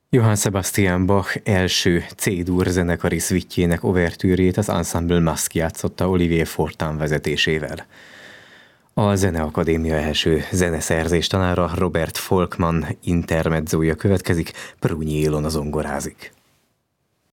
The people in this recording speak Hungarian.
Johann Sebastian Bach első C-dur zenekari szvittjének overtűrét az Ensemble Masque játszotta Olivier Fortin vezetésével. A Zeneakadémia első zeneszerzés tanára Robert Volkmann intermedzója következik, Prunyi Ilona zongorázik.